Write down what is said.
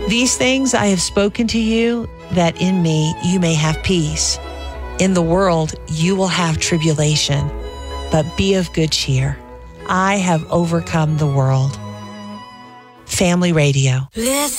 These things I have spoken to you, that in me you may have peace. In the world you will have tribulation, but be of good cheer. I have overcome the world. Family Radio. Listen.